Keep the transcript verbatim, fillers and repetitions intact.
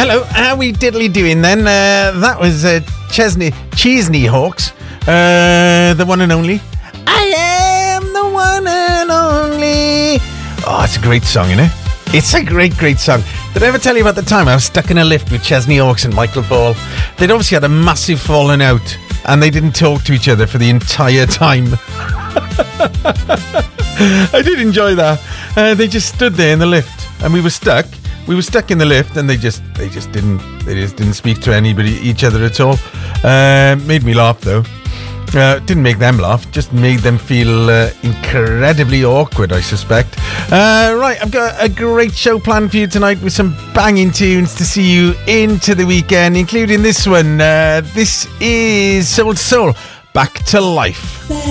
Hello, how we diddly doing then? Uh, that was uh, Chesney, Chesney Hawks, uh, the one and only. I am the one and only. Oh, it's a great song, you know? It's a great, great song. Did I ever tell you about the time I was stuck in a lift with Chesney Hawks and Michael Ball? They'd obviously had a massive falling out, and they didn't talk to each other for the entire time. I did enjoy that. Uh, they just stood there in the lift, and we were stuck. We were stuck in the lift, and they just they just didn't they just didn't speak to anybody, each other at all. Uh, made me laugh though. Uh, didn't make them laugh, just made them feel uh, incredibly awkward, I suspect. Uh, right, I've got a great show planned for you tonight with some banging tunes to see you into the weekend, including this one. Uh, this is Soul to Soul, Back to Life.